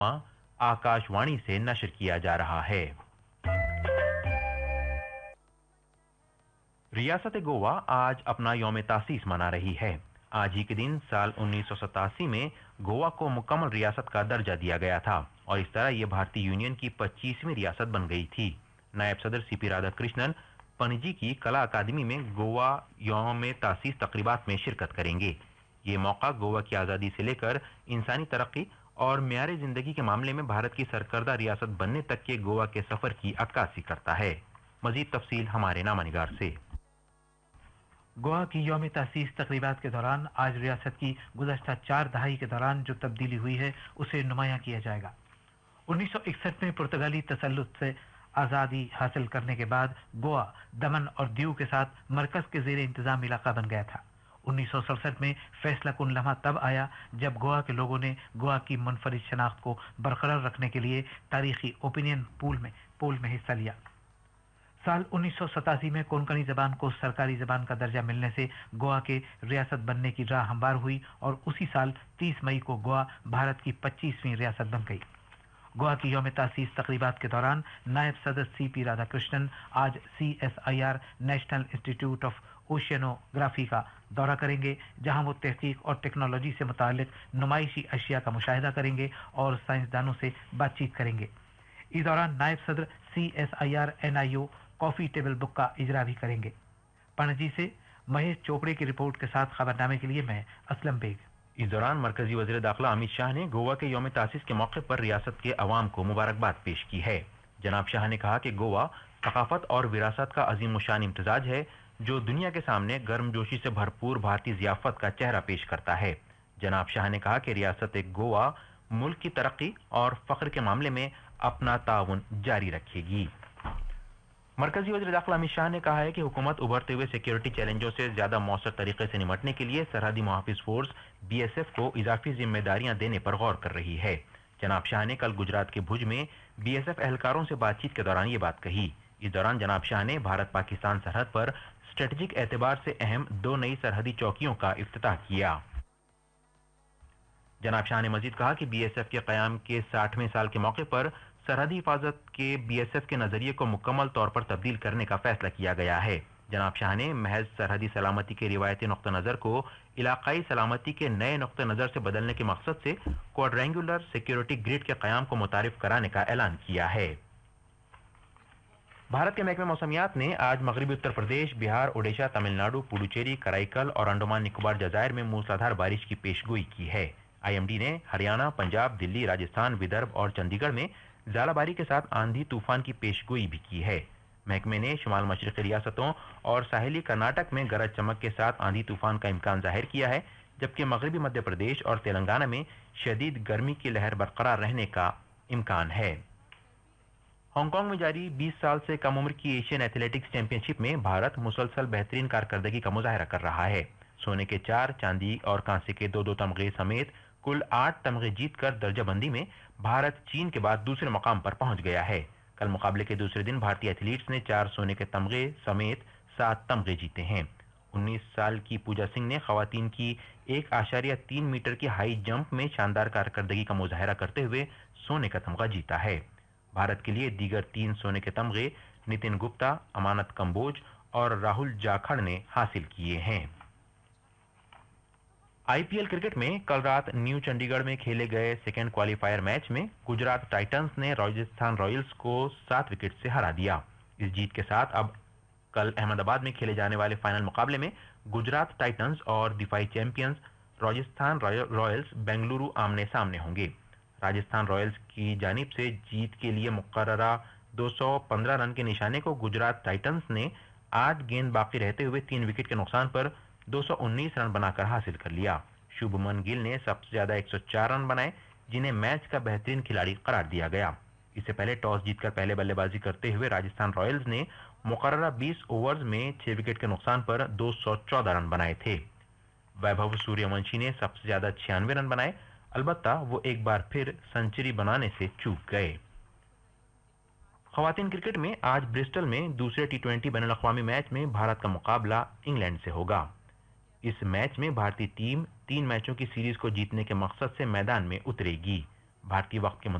आकाशवाणी से नशर किया जा रहा है। रियासत गोवा आज अपना यौम तासीस मना रही है। आज ही के दिन साल 1987 में गोवा को मुकम्मल रियासत का दर्जा दिया गया था और इस तरह यह भारतीय यूनियन की 25वीं रियासत बन गई थी। नायब सदर सीपी राधाकृष्णन पणजी की कला अकादमी में गोवा यौम तासीस तकरीबात में शिरकत करेंगे। ये मौका गोवा की आज़ादी से लेकर इंसानी तरक्की और मेयार जिंदगी के मामले में भारत की सरकर्दा रियासत बनने तक के गोवा के सफर की अक्कासी करता है। मजीद तफसील हमारे नामानिगार से। गोवा की यौम तासीस तकरीबात के दौरान आज रियासत की गुज़श्ता 4 दहाई के दौरान जो तब्दीली हुई है उसे नुमायां किया जाएगा। 1961 में पुर्तगाली तसल्लुत से आज़ादी हासिल करने के बाद गोवा दमन और दीव के साथ मरकज के ज़ेर इंतज़ाम इलाका बन गया था। 1967 में फैसला कुन लम्हा तब आया जब गोवा के लोगों ने गोवा की मुनफरिद शनाख्त को बरकरार रखने के लिए तारीखी ओपिनियन पोल में हिस्सा लिया। साल 1987 में कोंकणी जबान को सरकारी जबान का दर्जा मिलने से गोवा के रियासत बनने की राह हमवार हुई और उसी साल 30 मई को गोवा भारत की 25वीं रियासत बन गई। गोवा की यौम तासीस तकरीबात के दौरान नायब सदर सीपी राधाकृष्णन आज CSIR national institute of oceanography का दौरा करेंगे, जहां वो तहकीक और टेक्नोलॉजी से मुतालिक नुमाइशी अशिया का मुशाहिदा करेंगे और साइंसदानों से बातचीत करेंगे। इस दौरान नायब सदर CSIR NIO coffee table book का इजरा भी करेंगे। पणजी से महेश चोपड़े की रिपोर्ट के साथ खबरनामे के लिए मैं असलम बेग। इस दौरान मरकजी वज़ीर दाखिला अमित शाह ने गोवा के यौम तासीस के मौके पर रियासत के अवाम को मुबारकबाद पेश की है। जनाब शाह ने कहा कि गोवा सकाफत और विरासत का अजीम शान इम्तिजाज है जो दुनिया के सामने गर्मजोशी से भरपूर भारतीय ज़ियाफत का चेहरा पेश करता है। जनाब शाह ने कहा कि रियासत गोवा मुल्क की तरक्की और फ़ख्र के मामले में अपना ताउन जारी रखेगी। मरकजी वज़ीर दाखिला अमित शाह ने कहा है कि हुकूमत उभरते हुए सिक्योरिटी चैलेंजों से ज़्यादा मौसर तरीके से निपटने के लिए सरहदी मुहाफिज फोर्स BSF को इजाफी जिम्मेदारियां देने पर गौर कर रही है। जनाब शाह ने कल गुजरात के भुज में BSF एहलकारों से बातचीत के दौरान ये बात कही। इस दौरान जनाब शाह ने भारत पाकिस्तान सरहद पर स्ट्रेटेजिक एतबार से अहम 2 नई सरहदी चौकियों का इफ्तिताह किया। जनाब शाह ने मजीद कहा कि BSF के क़याम के 60वें साल के मौके पर सरहदी हिफाजत के BSF के नज़रिए को मुकम्मल तौर पर तब्दील करने का फैसला किया गया है। जनाब शाह ने महज सरहदी सलामती के रिवायती नुक्ता नज़र को इलाकाई सलामती के नए नुक्ता नज़र से बदलने के मकसद से क्वाड्रेंगुलर सिक्योरिटी ग्रिड के क़याम को मुतारिफ कराने का ऐलान किया है। भारत के महकमे मौसमियात ने आज मगरबी उत्तर प्रदेश, बिहार, ओडिशा, तमिलनाडु, पुडुचेरी, कराईकल और अंडमान निकोबार जज़ायर में मूसलाधार बारिश की पेशगोई की है। IMD ने हरियाणा, पंजाब, दिल्ली, राजस्थान, विदर्भ और चंडीगढ़ में ज़ालाबारी के साथ आंधी तूफान की पेशगोई भी की है। महकमे ने शुमाल मशरक़ी रियासतों और साहिली कर्नाटक में गरज चमक के साथ आंधी तूफान का इम्कान जाहिर किया है, जबकि मगरबी मध्य प्रदेश और तेलंगाना में शदीद गर्मी की लहर बरकरार रहने का इम्कान है। हांगकांग में जारी 20 साल से कम उम्र की एशियन एथलेटिक्स चैंपियनशिप में भारत मुसलसल बेहतरीन कारकर्दगी का मुजाहरा कर रहा है। सोने के 4, चांदी और कांसे के 2 तमगे समेत कुल 8 तमगे जीतकर दर्जाबंदी में भारत चीन के बाद दूसरे मकाम पर पहुंच गया है। कल मुकाबले के दूसरे दिन भारतीय एथलीट्स ने 4 सोने के तमगे समेत 7 तमगे जीते हैं। 19 साल की पूजा सिंह ने खवातीन की 1.3 मीटर की हाई जंप में शानदार कारकर्दगी का मुजाहरा करते हुए सोने का तमगा जीता है। भारत के लिए दीगर 3 सोने के तमगे नितिन गुप्ता, अमानत कंबोज और राहुल जाखड़ ने हासिल किए हैं। IPL क्रिकेट में कल रात न्यू चंडीगढ़ में खेले गए सेकेंड क्वालिफायर मैच में गुजरात टाइटंस ने राजस्थान रॉयल्स को 7 विकेट से हरा दिया। इस जीत के साथ अब कल अहमदाबाद में खेले जाने वाले फाइनल मुकाबले में गुजरात टाइटंस और दिफाई चैंपियंस राजस्थान रॉयल्स बेंगलुरु आमने सामने होंगे। राजस्थान रॉयल्स की जानिब से जीत के लिए मुकर्ररा 215 रन के निशाने को गुजरात टाइटंस ने 8 गेंद बाकी रहते हुए 3 विकेट के नुकसान पर 219 रन बनाकर हासिल कर लिया। शुभमन गिल ने सबसे ज्यादा 104 रन बनाए, जिन्हें मैच का बेहतरीन खिलाड़ी करार दिया गया। इससे पहले टॉस जीतकर पहले बल्लेबाजी करते हुए राजस्थान रॉयल्स ने मुकर्ररा 20 ओवर्स में 6 विकेट के नुकसान पर 214 रन बनाए थे। वैभव सूर्यवंशी ने सबसे ज्यादा 96 रन बनाए, अलबत्ता वो एक बार फिर सेंचुरी बनाने से चूक गए। खवातीन क्रिकेट में आज ब्रिस्टल में दूसरे T20 बैनुल-अक़वामी मैच में भारत का मुकाबला इंग्लैंड से होगा। इस मैच में भारतीय टीम 3 मैचों की सीरीज को जीतने के मकसद से मैदान में उतरेगी। भारतीय वक्त के